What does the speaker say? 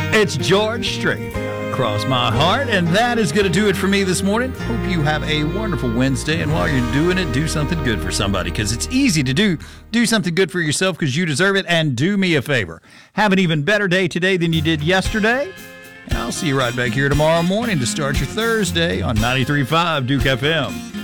It's George Strait across my heart, and that is going to do it for me this morning. Hope you have a wonderful Wednesday, and while you're doing it, do something good for somebody, because it's easy to do something good for yourself because you deserve it. And do me a favor, have an even better day today than you did yesterday, and I'll see you right back here tomorrow morning to start your Thursday on 93.5 Duke FM.